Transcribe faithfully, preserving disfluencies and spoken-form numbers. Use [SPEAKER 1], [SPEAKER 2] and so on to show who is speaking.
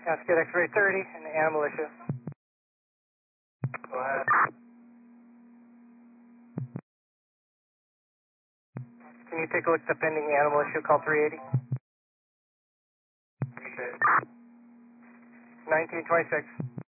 [SPEAKER 1] Now let's get X-ray thirty and the animal issue.
[SPEAKER 2] Go ahead.
[SPEAKER 1] Can you take a look at the pending animal issue, call three eighty?
[SPEAKER 2] Okay.
[SPEAKER 1] nineteen twenty-six.